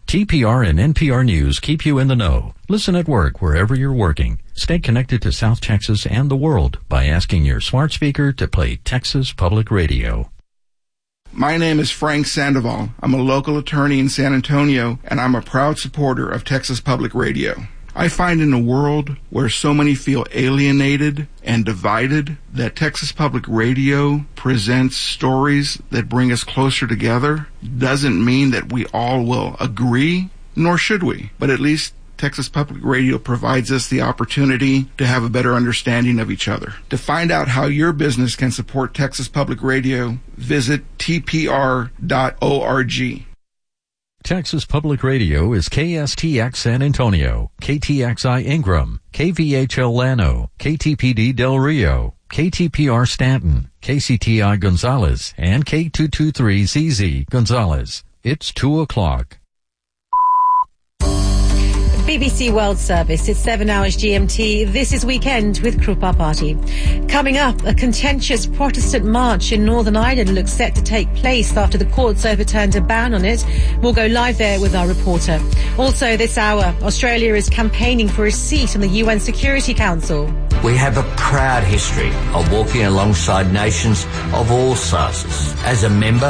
TPR and NPR News keep you in the know. Listen at work wherever you're working. Stay connected to South Texas and the world by asking your smart speaker to play Texas Public Radio. My name is Frank Sandoval. I'm a local attorney in San Antonio, and I'm a proud supporter of Texas Public Radio. I find in a world where so many feel alienated and divided that Texas Public Radio presents stories that bring us closer together. Doesn't mean that we all will agree, nor should we, but at least Texas Public Radio provides us the opportunity to have a better understanding of each other. To find out how your business can support Texas Public Radio, visit tpr.org. Texas Public Radio is KSTX San Antonio, KTXI Ingram, KVHL Llano, KTPD Del Rio, KTPR Stanton, KCTI Gonzales, and K223ZZ Gonzales. It's 2 o'clock. BBC World Service. It's 7 hours GMT. This is Weekend with Krupa Party. Coming up, a contentious Protestant march in Northern Ireland looks set to take place after the courts overturned a ban on it. We'll go live there with our reporter. Also this hour, Australia is campaigning for a seat on the UN Security Council. We have a proud history of walking alongside nations of all sizes. As a member